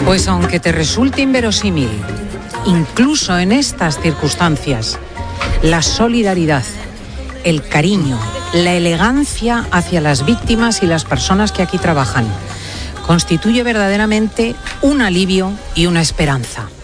Pues aunque te resulte inverosímil, incluso en estas circunstancias, la solidaridad, el cariño, la elegancia hacia las víctimas y las personas que aquí trabajan constituye verdaderamente un alivio y una esperanza.